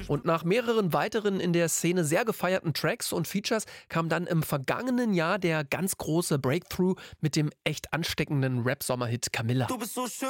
Und nach mehreren weiteren in der Szene sehr gefeierten Tracks und Features kam dann im vergangenen Jahr der ganz große Breakthrough mit dem echt ansteckenden Rap-Sommerhit Camilla. Du bist so schön.